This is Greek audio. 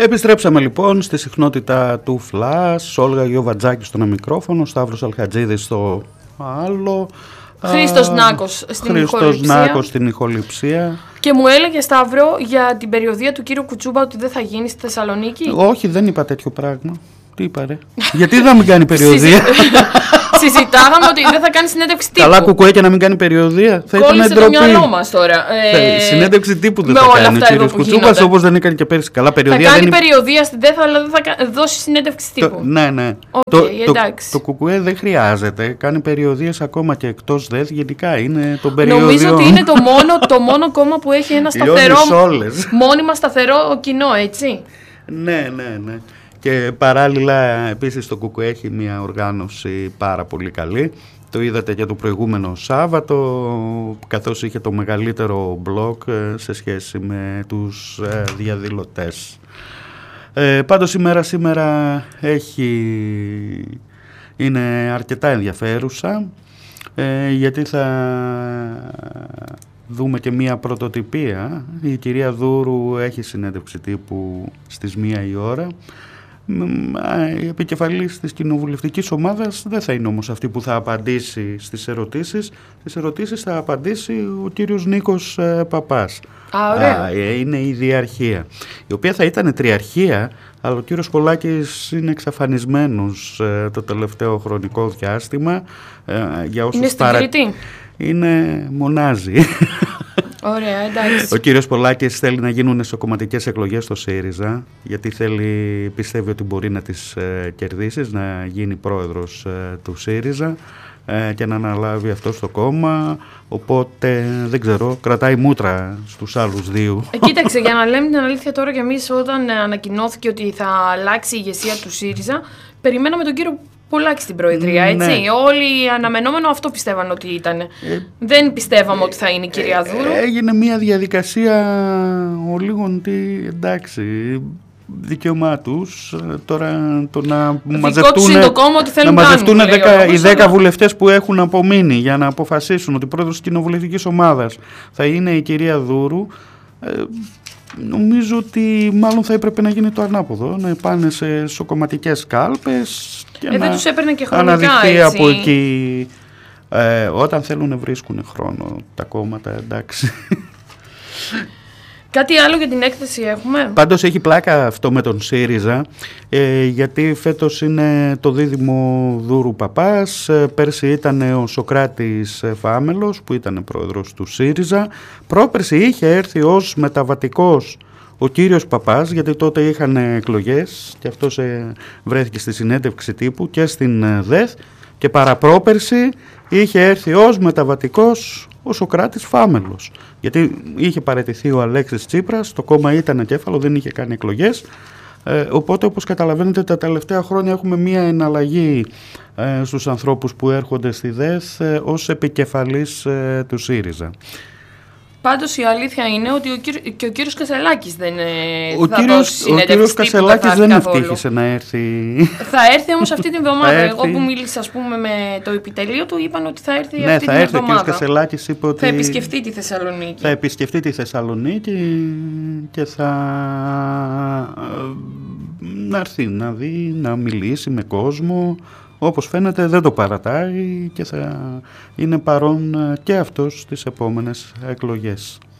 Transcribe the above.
Επιστρέψαμε λοιπόν στη συχνότητα του Flash. Όλγα Γιοβατζάκη στο ένα μικρόφωνο, Σταύρος Αλχατζίδης στο άλλο. Χρήστος Νάκος στην ηχοληψία. Και μου έλεγε, Σταύρο, για την περιοδεία του κύριου Κουτσούμπα ότι δεν θα γίνει στη Θεσσαλονίκη. Όχι, δεν είπα τέτοιο πράγμα. Τι είπα ρε? Γιατί δεν θα μην κάνει περιοδεία? Συζητάγαμε ότι δεν θα κάνει συνέντευξη τύπου. Καλά κουκουέ και να μην κάνει περιοδεία. Θα ήταν ντροπή. Κόλλησε το μυαλό μας τώρα. Συνέντευξη τύπου δεν θα κάνει ο κύριος Κουτσούμπας, όπως δεν έκανε και πέρσι. Καλά περιοδεία. Θα κάνει περιοδεία στην ΔΕΘ, αλλά δεν θα δώσει συνέντευξη τύπου. Ναι. Εντάξει. Το κουκουέ δεν χρειάζεται. Κάνει περιοδίες ακόμα και εκτός ΔΕΘ. Γενικά είναι των περιοδιών. Νομίζω ότι είναι το μόνο κόμμα που έχει ένα σταθερό, μόνιμα σταθερό κοινό, έτσι. Ναι. Και παράλληλα επίσης το ΚΚΕ έχει μια οργάνωση πάρα πολύ καλή. Το είδατε και το προηγούμενο Σάββατο, καθώς είχε το μεγαλύτερο μπλοκ σε σχέση με τους διαδηλωτές. Πάντως η μέρα σήμερα είναι αρκετά ενδιαφέρουσα, γιατί θα δούμε και μία πρωτοτυπία. Η κυρία Δούρου έχει συνέντευξη τύπου στις 1 η ώρα. Η επικεφαλής της κοινοβουλευτικής ομάδας δεν θα είναι όμως αυτή που θα απαντήσει στις ερωτήσεις. Στις ερωτήσεις θα απαντήσει ο κύριος Νίκος Παπάς. Είναι η διαρχία, η οποία θα ήταν τριαρχία, αλλά ο κύριος Πολάκης είναι εξαφανισμένος το τελευταίο χρονικό διάστημα. Για όσους είναι στην Κρήτη. Είναι μονάζι. Ωραία, εντάξει. Ο κύριος Πολάκης θέλει να γίνουν εσωκομματικές εκλογές στο ΣΥΡΙΖΑ, γιατί πιστεύει ότι μπορεί να τις κερδίσει, να γίνει πρόεδρος του ΣΥΡΙΖΑ και να αναλάβει αυτό στο κόμμα. Οπότε δεν ξέρω, κρατάει μούτρα στους άλλους δύο. Κοίταξε, για να λέμε την αλήθεια τώρα, και εμείς όταν ανακοινώθηκε ότι θα αλλάξει η ηγεσία του ΣΥΡΙΖΑ, περιμέναμε τον κύριο Πολάκη στην Προεδρία, έτσι. Ναι. Όλοι αναμενόμενο αυτό πιστεύαν ότι ήταν. Δεν πιστεύαμε ότι θα είναι η κυρία Δούρου. Έγινε μια διαδικασία ολίγων εντάξει, δικαίωμά τους. Τώρα το να μαζευτούν οι 10 βουλευτές που έχουν απομείνει για να αποφασίσουν ότι πρόεδρος της κοινοβουλευτικής ομάδας θα είναι η κυρία Δούρου. Νομίζω ότι μάλλον θα έπρεπε να γίνει το ανάποδο, να πάνε σε σοκομματικές κάλπες και δεν τους έπαιρνε και χρονικά, αναδειχθεί έτσι. Από εκεί. Όταν θέλουν να βρίσκουν χρόνο τα κόμματα, εντάξει. Κάτι άλλο για την έκθεση έχουμε? Πάντως έχει πλάκα αυτό με τον ΣΥΡΙΖΑ, γιατί φέτος είναι το δίδυμο Δούρου Παπάς. Πέρσι ήταν ο Σωκράτης Φάμελος που ήταν πρόεδρος του ΣΥΡΙΖΑ. Πρόπερσι είχε έρθει ως μεταβατικός ο κύριος Παπάς, γιατί τότε είχαν εκλογές και αυτός βρέθηκε στη συνέντευξη τύπου και στην ΔΕΘ, και παραπρόπερσι είχε έρθει ως μεταβατικός ο Σωκράτης Φάμελος, γιατί είχε παραιτηθεί ο Αλέξης Τσίπρας, το κόμμα ήταν ακέφαλο, δεν είχε κάνει εκλογές, οπότε όπως καταλαβαίνετε τα τελευταία χρόνια έχουμε μία εναλλαγή στους ανθρώπους που έρχονται στη ΔΕΘ ως επικεφαλής του ΣΥΡΙΖΑ. Πάντως η αλήθεια είναι ότι και ο κύριος Κασελάκης δεν θα δώσει συνέντευξη. Ο κύριος Κασελάκης δεν ευτύχησε να έρθει. Θα έρθει όμως αυτή την εβδομάδα. Εγώ που μίλησα, ας πούμε, με το επιτελείο του, είπαν ότι θα έρθει αυτή την εβδομάδα. Ο κύριος Κασελάκης είπε ότι θα επισκεφτεί τη Θεσσαλονίκη. Θα επισκεφτεί τη Θεσσαλονίκη και θα να έρθει να δει, να μιλήσει με κόσμο. Όπως φαίνεται δεν το παρατάει και θα είναι παρόν και αυτός στις επόμενες εκλογές.